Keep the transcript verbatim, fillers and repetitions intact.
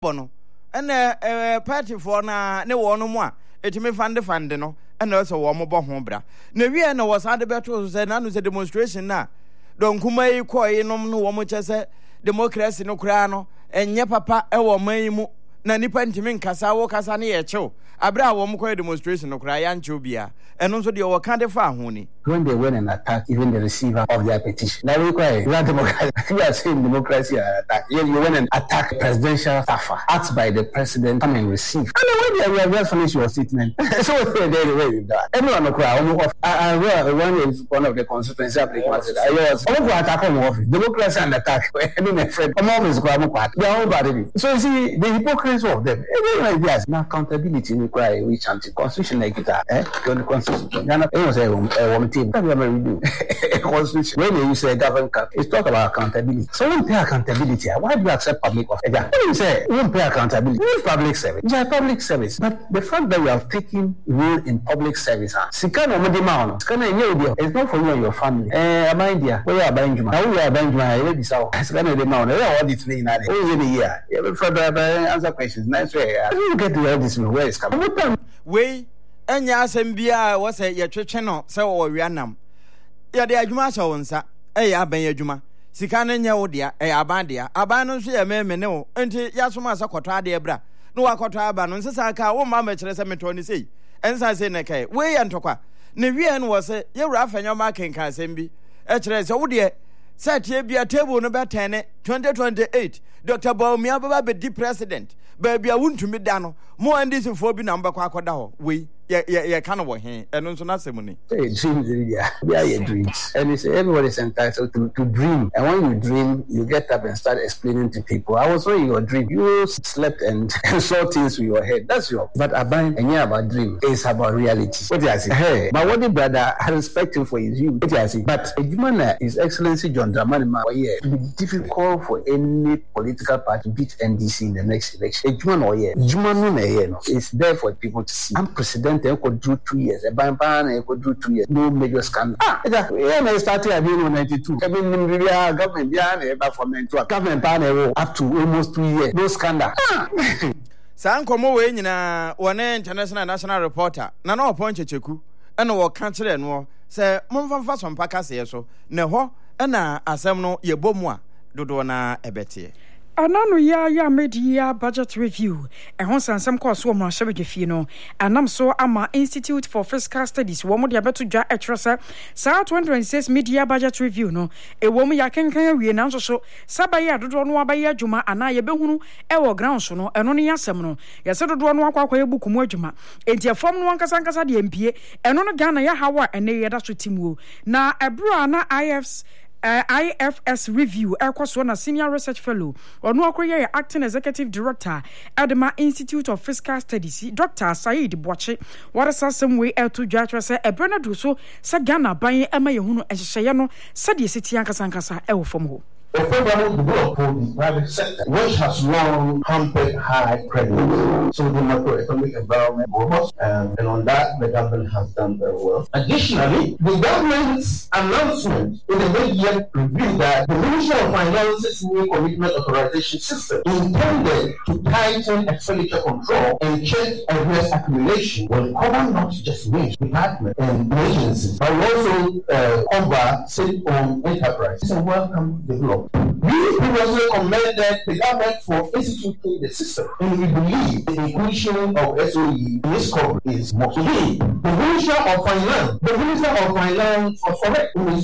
bono ene eh party for na ne wo no mu a etimi fande fande no ene so wo mo bo ho bra na wie na wo sa de beto so na no se demonstration na don kuma yi koyi no no wo mo chese democracy no kura no enye papa e wo man yi mu na nipa ntimi nkasa wo kasa ne ye chew abra wo mo koyi demonstration no kura ya nche obia eno so de wo kan de fa ho ni when they win an attack, even the receiver of their petition. Now we call it democracy. You are saying democracy and attack. You, you win an attack presidential staffer asked by the president come and receive. And then when you have finished your statement, so there the way you that. Everyone will cry. I I one is one of the constituency applicants. I was I'm going to attack on office. Democracy and attack. I mean, my friend, come office go am part. They are all bad. So you see the hypocrisy of them. Everyone like now accountability require which anti constitution like that. Eh, the constitution. Ghana, you say um. Team. That's what we do. Constitution. When you say government, it's talk about accountability. So when you pay accountability, why do you accept public office? When you say you don't pay accountability, it's public service. It's a public service. But the fact that you have taken role in public service, it's not for you and your family. Eh, mind ya. Where you are buying Juma? How you are buying Juma? You be so. It's gonna be mountain. You are all this thing. What is in a year? You have further answer questions. Nice way. I don't get to this. Where is coming? We. Enya asem bia wo se ye twetwe no se wo wianam ye de adwuma so wonsa e ya ban adwuma sika no nya wo dia e aban dia aban no so ye meme ne wo enti ya soma sa kwoto ade bra no wa kwoto aba no nsesa ka wo ma ma kire se meto ni sei ensa se ne kai we ye ntokwa ne wie no wo se ye wura afanya ma kenka asem bi e kire se wo de set ye bia table no betene twenty twenty-eight Doctor Bawumia baba be di president ba bia wuntumi da no mo andi sefo bi na mbakwa akoda ho we ye ye kan wo he eno nso na asem ni hey dreams yeah we are your dreams and it's everybody is entitled to to dream and when you dream you get up and start explaining to people I was saying your dream you slept and saw things with your head that's your but about and yeah about dream is about reality what do I say hey my what brother I respect him for his view what do I say but a human his excellency John Dramani Mahama yeah it be difficult for any political party to beat N D C in the next election a human or yeah human no no it's there for people to see I'm president they could do two years. A ban ban could do two years. No major scandal. Ah, yeah, I started at ninety-two. I mean, government behind a government ban up to almost two years. No scandal. Ah. San komo we nyina one international national reporter. Na na opon checheku. Ena wo kan kire no se momfamfa so mpaka se so. Ne ho ena asem no ye bomu a dodo na ebete. Anano ya ya media budget review e hon sansam course wo mo ahye fie no anam so ama Institute for Fiscal Studies wo mo de abeto dwa etresa sa twenty twenty-six media budget review no e wo mo ya kenkan awie na nso so sabaye adodo no abaye adwuma ana ye behunu e wo ground so no eno ne yasem no ye se dodo no akwa akwa ye bukumu adwuma enti efom no ankasa ankasa de empie eno no Ghana ya hawa ene ye da so timuo na ebro na I F's Uh, I F S review Erkwaso na senior research fellow onu akoye acting executive director Adama Institute of Fiscal Studies Doctor Said Boache what is some way to judge say e brana do so sa Ghana ban ema yehunu ehyehyeye no sa de siti ankasa ankasa e wo fam ho. The federal development for the private sector, which has long hampered high credit, so the macroeconomic environment robust, um, and on that the government has done very well. Additionally, the government's announcement in the mid-year review that the Ministry of Finance's new commitment authorization system intended to tighten expenditure control and check adverse accumulation will cover not just wage department and agencies, but also uh, cover state-owned enterprises. It's a welcome development. We previously commended the government for instituting the system, and we believe the inclusion of S O E in this coverage is must be. The Minister of Finance, the Minister of Finance was correct.